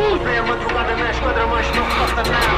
Vem a madrugada na esquadra, mas não falta nada.